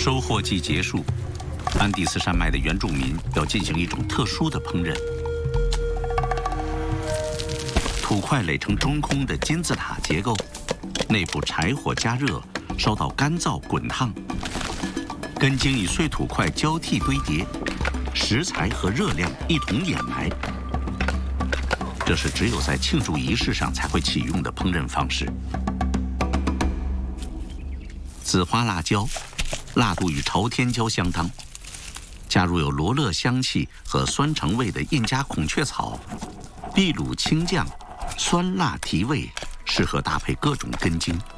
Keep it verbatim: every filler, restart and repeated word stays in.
收获季结束，安第斯山脉的原住民要进行一种特殊的烹饪。土块垒成中空的金字塔结构，内部柴火加热，烧到干燥滚烫。根茎与碎土块交替堆叠，食材和热量一同掩埋。这是只有在庆祝仪式上才会启用的烹饪方式。紫花辣椒，辣度与朝天椒相当，加入有罗勒香气和酸橙味的印加孔雀草，秘鲁青酱，酸辣提味，适合搭配各种根茎。